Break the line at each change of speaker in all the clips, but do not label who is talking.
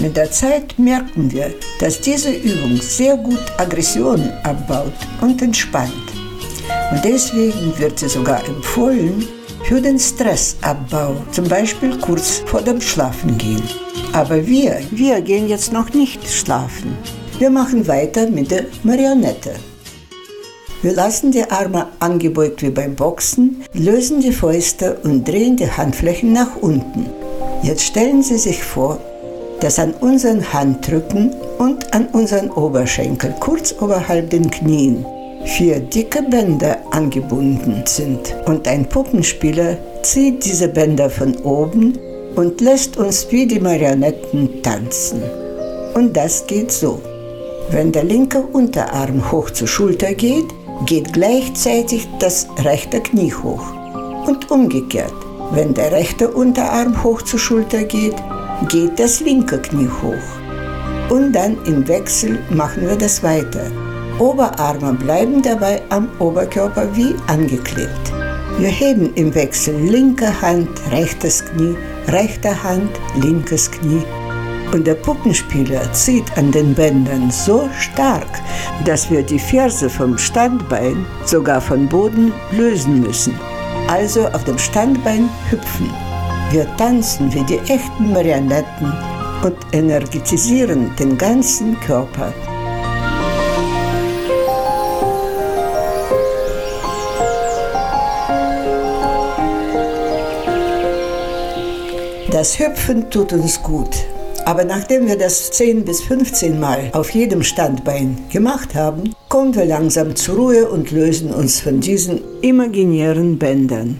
Mit der Zeit merken wir, dass diese Übung sehr gut Aggressionen abbaut und entspannt. Und deswegen wird sie sogar empfohlen für den Stressabbau, zum Beispiel kurz vor dem Schlafengehen. Aber wir gehen jetzt noch nicht schlafen. Wir machen weiter mit der Marionette. Wir lassen die Arme angebeugt wie beim Boxen, lösen die Fäuste und drehen die Handflächen nach unten. Jetzt stellen Sie sich vor, dass an unseren Handrücken und an unseren Oberschenkeln, kurz oberhalb den Knien, 4 dicke Bänder angebunden sind. Und ein Puppenspieler zieht diese Bänder von oben und lässt uns wie die Marionetten tanzen. Und das geht so. Wenn der linke Unterarm hoch zur Schulter geht, geht gleichzeitig das rechte Knie hoch. Und umgekehrt, wenn der rechte Unterarm hoch zur Schulter geht, geht das linke Knie hoch. Und dann im Wechsel machen wir das weiter. Oberarme bleiben dabei am Oberkörper wie angeklebt. Wir heben im Wechsel linke Hand, rechtes Knie, rechte Hand, linkes Knie. Und der Puppenspieler zieht an den Bändern so stark, dass wir die Ferse vom Standbein sogar vom Boden lösen müssen. Also auf dem Standbein hüpfen. Wir tanzen wie die echten Marionetten und energetisieren den ganzen Körper. Das Hüpfen tut uns gut. Aber nachdem wir das 10 bis 15 Mal auf jedem Standbein gemacht haben, kommen wir langsam zur Ruhe und lösen uns von diesen imaginären Bändern.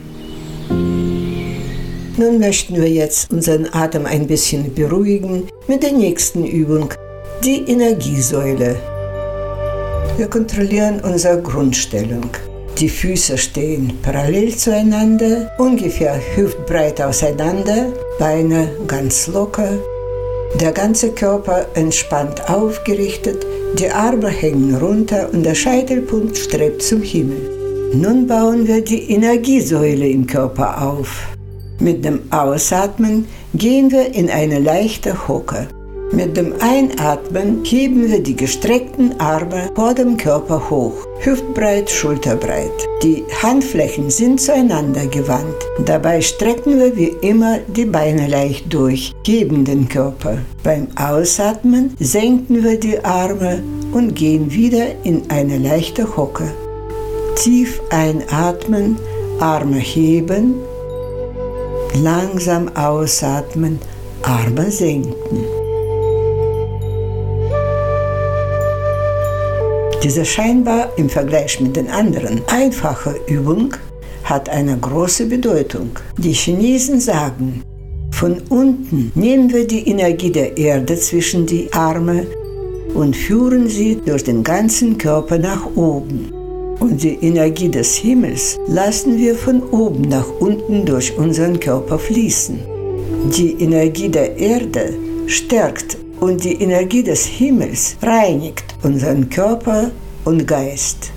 Nun möchten wir jetzt unseren Atem ein bisschen beruhigen mit der nächsten Übung, die Energiesäule. Wir kontrollieren unsere Grundstellung. Die Füße stehen parallel zueinander, ungefähr hüftbreit auseinander, Beine ganz locker, der ganze Körper entspannt aufgerichtet, die Arme hängen runter und der Scheitelpunkt strebt zum Himmel. Nun bauen wir die Energiesäule im Körper auf. Mit dem Ausatmen gehen wir in eine leichte Hocke. Mit dem Einatmen heben wir die gestreckten Arme vor dem Körper hoch, hüftbreit, schulterbreit. Die Handflächen sind zueinander gewandt. Dabei strecken wir wie immer die Beine leicht durch, heben den Körper. Beim Ausatmen senken wir die Arme und gehen wieder in eine leichte Hocke. Tief einatmen, Arme heben, langsam ausatmen, Arme senken. Diese scheinbar im Vergleich mit den anderen einfache Übung hat eine große Bedeutung. Die Chinesen sagen, von unten nehmen wir die Energie der Erde zwischen die Arme und führen sie durch den ganzen Körper nach oben. Und die Energie des Himmels lassen wir von oben nach unten durch unseren Körper fließen. Die Energie der Erde stärkt und die Energie des Himmels reinigt unseren Körper und Geist.